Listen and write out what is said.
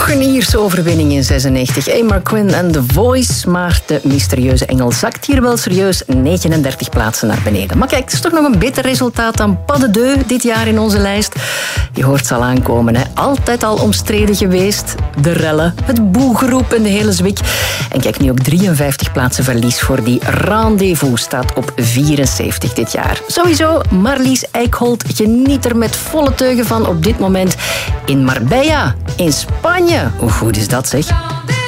een Ierse overwinning in 96. Eamon Quinn en The Voice. Maar de mysterieuze engel zakt hier wel serieus 39 plaatsen naar beneden. Maar kijk, het is toch nog een beter resultaat dan Pas de Deux dit jaar in onze lijst. Je hoort ze al aankomen, hè. Altijd al omstreden geweest. De rellen, het boegeroep en de hele zwik. En kijk, nu ook 53 plaatsen verlies voor die Rendezvous. Staat op 74 dit jaar. Sowieso, Marlies Eickholt geniet er met volle teugen van op dit moment in Marbella, in Spanje. Hoe goed is dat, zeg?